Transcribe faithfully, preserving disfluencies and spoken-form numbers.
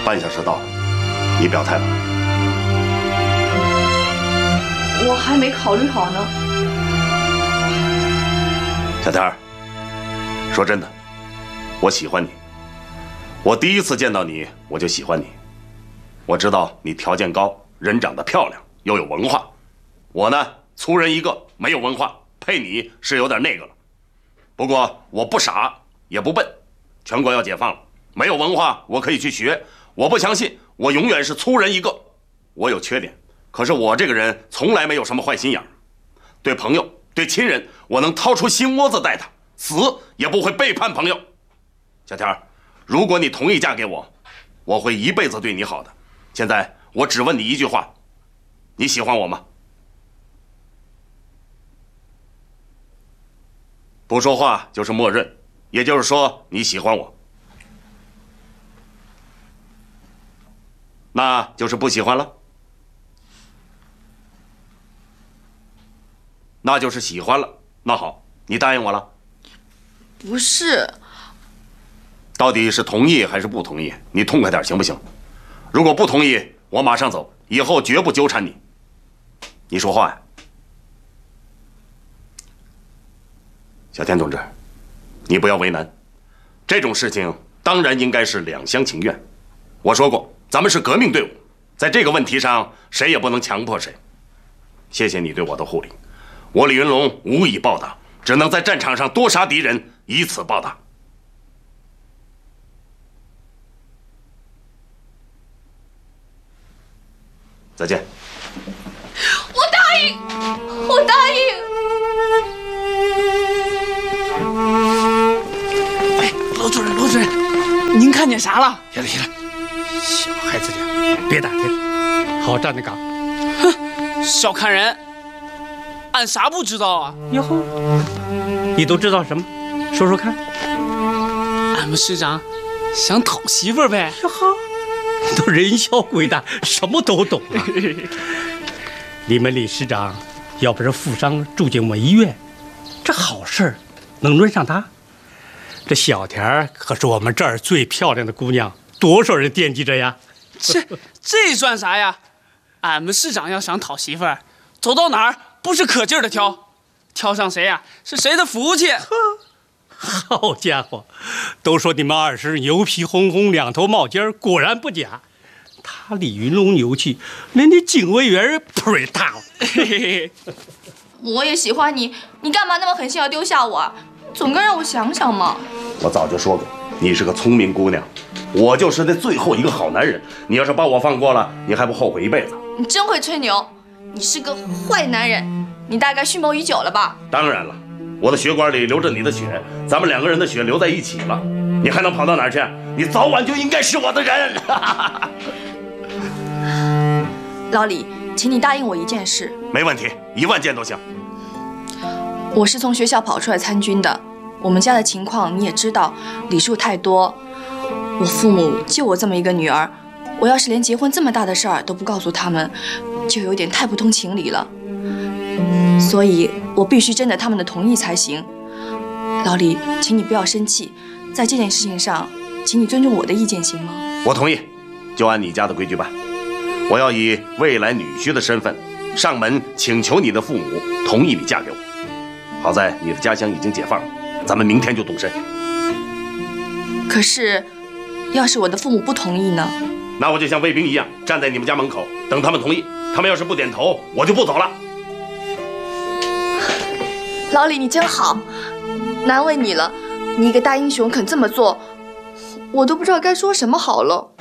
半小时到了，你表态吧。 我还没考虑好呢。 小天儿，说真的，我喜欢你。我第一次见到你，我就喜欢你。我知道你条件高，人长得漂亮，又有文化。我呢，粗人一个，没有文化，配你是有点那个了。不过我不傻，也不笨。全国要解放了，没有文化我可以去学。我不相信我永远是粗人一个。我有缺点，可是我这个人从来没有什么坏心眼儿。对朋友，对亲人，我能掏出心窝子待他，死也不会背叛朋友。小天儿，如果你同意嫁给我，我会一辈子对你好的。现在我只问你一句话，你喜欢我吗？不说话就是默认，也就是说你喜欢我，那就是不喜欢了。那就是喜欢了。那好，你答应我了？ 不是。 到底是同意还是不同意？你痛快点行不行？如果不同意，我马上走，以后绝不纠缠你。你说话呀，小天同志，你不要为难。这种事情当然应该是两厢情愿。我说过，咱们是革命队伍，在这个问题上，谁也不能强迫谁。谢谢你对我的护理，我李云龙无以报答，只能在战场上多杀敌人，以此报答。再见。 我答应，我答应。 哎，罗主任，罗主任，您看见啥了？ 行了行了，小孩子家，别打听，好站着岗。 哼，小看人，俺啥不知道啊？ 哟呵，你都知道什么？说说看。 俺们师长想讨媳妇儿呗。 哟呵。都人小鬼大，什么都懂啊！你们李师长要不是负伤住进我们医院，这好事能轮上他？这小田可是我们这儿最漂亮的姑娘，多少人惦记着呀！ 这这算啥呀？俺们市长要想讨媳妇儿，走到哪儿不是可劲儿的挑，挑上谁呀、啊，是谁的福气。 好家伙，都说你们二师牛皮哄哄，两头冒尖，果然不假。他李云龙牛气，连你警卫员腿大了。嘿嘿嘿， 我也喜欢你，你干嘛那么狠心要丢下我？总该让我想想嘛。 我早就说过，你是个聪明姑娘，我就是那最后一个好男人。你要是把我放过了，你还不后悔一辈子？ 你真会吹牛，你是个坏男人，你大概蓄谋已久了吧？当然了。我的血管里流着你的血，咱们两个人的血流在一起了，你还能跑到哪儿去？你早晚就应该是我的人。老李，请你答应我一件事。没问题，一万件都行。我是从学校跑出来参军的，我们家的情况你也知道，礼数太多。我父母就我这么一个女儿，我要是连结婚这么大的事儿都不告诉他们，就有点太不通情理了。所以我必须征得他们的同意才行。老李，请你不要生气，在这件事情上，请你尊重我的意见，行吗？我同意，就按你家的规矩办。我要以未来女婿的身份上门请求你的父母同意你嫁给我。好在你的家乡已经解放了，咱们明天就动身。可是，要是我的父母不同意呢？那我就像卫兵一样站在你们家门口等他们同意。他们要是不点头，我就不走了。老李，你真好，难为你了。你一个大英雄肯这么做，我都不知道该说什么好了。